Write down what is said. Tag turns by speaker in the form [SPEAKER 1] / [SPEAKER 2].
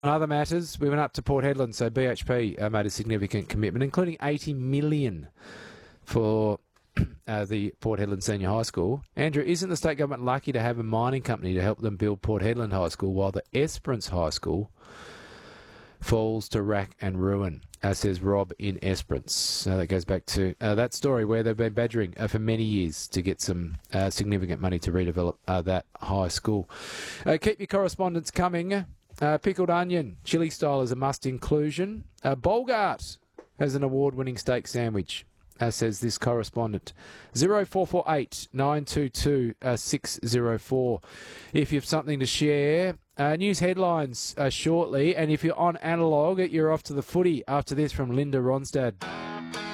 [SPEAKER 1] On other matters, we went up to Port Hedland, so BHP made a significant commitment, including $80 million for the Port Hedland Senior High School. Andrew, isn't the state government lucky to have a mining company to help them build Port Hedland High School while the Esperance High School falls to rack and ruin, says Rob in Esperance. That goes back to that story where they've been badgering for many years to get some significant money to redevelop that high school. Keep your correspondence coming. Pickled onion, chili style is a must inclusion. Bolgart has an award-winning steak sandwich, says this correspondent. 0448 922 604. If you have something to share, news headlines shortly. And if you're on analog, you're off to the footy after this from Linda Ronstadt.